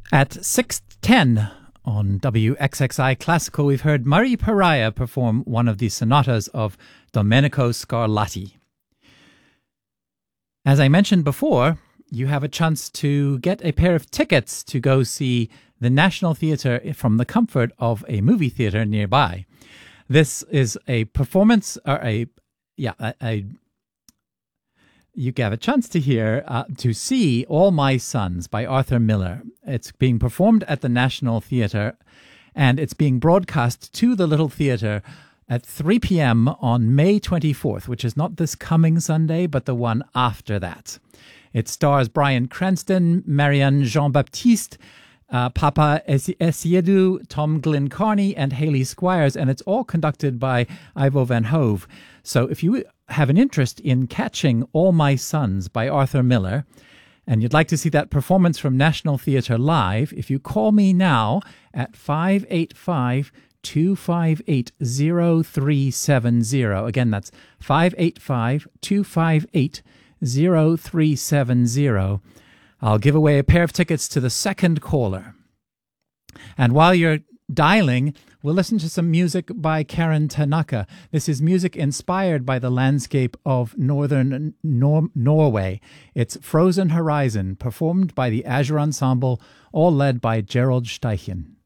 At 6:10 on WXXI Classical, we've heard Murray Pariah perform one of the sonatas of Domenico Scarlatti. As I mentioned before, you have a chance to get a pair of tickets to go see the National Theatre from the comfort of a movie theatre nearby. This is a performance, or you have a chance to hear, to see All My Sons by Arthur Miller. It's being performed at the National Theatre, and it's being broadcast to the Little Theatre at 3 p.m. on May 24th, which is not this coming Sunday, but the one after that. It stars Bryan Cranston, Marianne Jean-Baptiste, Papa Essiedu, Tom Glyn Carney, and Hayley Squires, and it's all conducted by Ivo van Hove. So if you have an interest in catching All My Sons by Arthur Miller, and you'd like to see that performance from National Theatre live, if you call me now at 585-258-0370. Again, that's 585-258-0370. I'll give away a pair of tickets to the second caller. And while you're dialing, we'll listen to some music by Karen Tanaka. This is music inspired by the landscape of northern Norway. It's Frozen Horizon, performed by the Azure Ensemble, all led by Gerald Steichen.